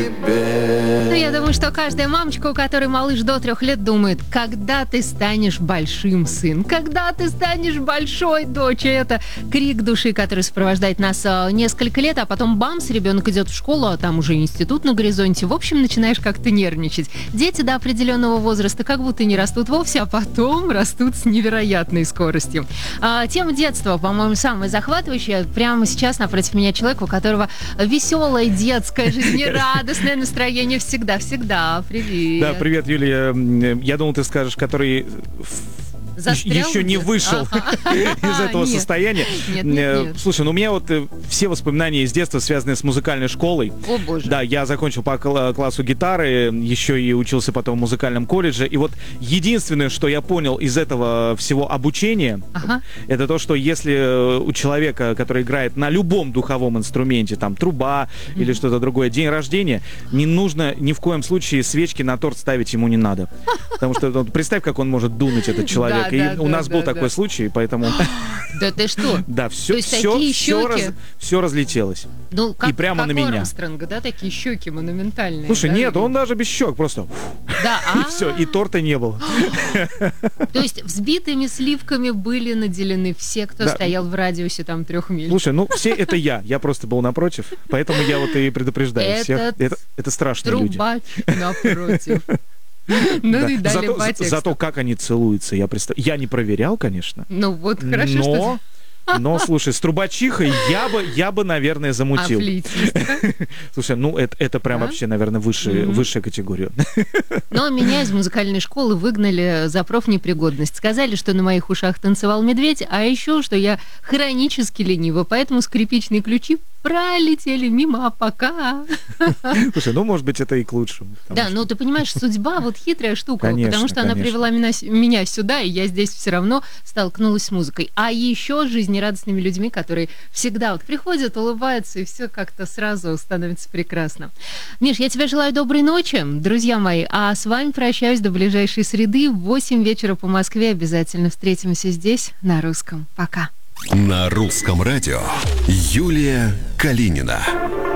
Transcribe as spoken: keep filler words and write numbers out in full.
тебе. Ну, я думаю, что каждая мамочка, у которой малыш до трех лет, думает, когда ты станешь большим, сын, когда ты станешь большой, дочь. И это крик души, который сопровождает нас а, несколько лет, а потом бамс, ребенок идет в школу, а там уже институт на горизонте. В общем, начинаешь как-то нервничать. Дети до определенного возраста как будто не растут вовсе, а потом растут с невероятной скоростью. А, тема детства, по-моему, самая захватывающая. Прямо сейчас напротив меня человек, у которого веселое, детское, жизнерадостное настроение всегда-всегда. Привет. Да, привет, Юлия. Я думал, ты скажешь, который Застрял еще не где-то? вышел Ага. из этого Нет. состояния. Нет, нет, нет. Слушай, ну у меня вот э, все воспоминания из детства связаны с музыкальной школой. О, боже. Да, я закончил по кла- классу гитары, еще и учился потом в музыкальном колледже. И вот единственное, что я понял из этого всего обучения, Ага. это то, что если у человека, который играет на любом духовом инструменте, там труба mm-hmm. или что-то другое, день рождения, не нужно ни в коем случае свечки на торт ставить ему не надо. Потому что ну, представь, как он может дунуть, этот человек. Да, И да, у да, нас да, был да. такой случай, поэтому... Да ты что? Да, То все, есть все, такие все, щеки? раз- все разлетелось. Ну, как, И прямо как на у меня. Армстронга, да, такие щеки монументальные. Слушай, да, нет, или- он даже без щек, просто... Да, И а, все, и торта не было. то есть взбитыми сливками были наделены все, кто Да. стоял в радиусе там трех миль. Слушай, ну все это я, я просто был напротив, поэтому я вот и предупреждаю всех. Этот Это, это страшные люди. Трубач напротив. Ну Да. и дали Зато, по тексту. зато как они целуются, я представ... Я не проверял, конечно. Ну вот, хорошо, но, что... но, слушай, с трубачихой я бы, я бы, наверное, А замутил. флейтиста? Слушай, ну это, это прям Да? вообще, наверное, высшая, Мгм. высшая категория. Но меня из музыкальной школы выгнали за профнепригодность. Сказали, что на моих ушах танцевал медведь, а еще, что я хронически ленива, поэтому скрипичные ключи пролетели мимо, а пока. Слушай, ну, может быть, это и к лучшему. потому Да, что- ну ты понимаешь, судьба вот хитрая штука, Конечно, потому что она конечно. привела меня, с- меня сюда, и я здесь все равно столкнулась с музыкой. А еще с жизнерадостными людьми, которые всегда вот приходят, улыбаются, и все как-то сразу становится прекрасно. Миш, я тебе желаю доброй ночи, друзья мои, а с вами прощаюсь до ближайшей среды в восемь вечера по Москве. Обязательно встретимся здесь на русском. Пока. На русском радио Юлия Калинина.